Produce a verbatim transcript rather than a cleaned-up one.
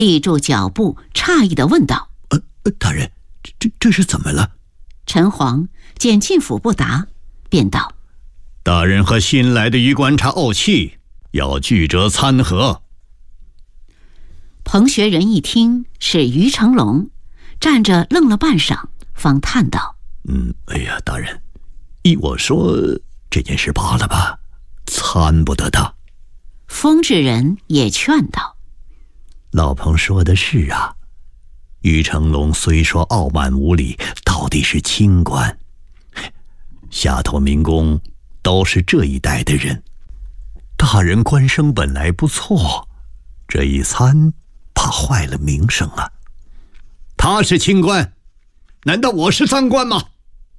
立住脚步，诧异地问道： 呃大人，这这这是怎么了？ 陈黄见进府不答，便道： 大人和新来的余观察怄气，要具折参合。 彭学仁一听是于成龙，站着愣了半晌，方叹道： 嗯，哎呀，大人，依我说，这件事罢了吧，参不得的。 风致仁也劝道： 老彭说的是啊，于成龙虽说傲慢无礼，到底是清官，下头民工都是这一代的人，大人官声本来不错，这一参怕坏了名声啊。 他是清官，难道我是赃官吗？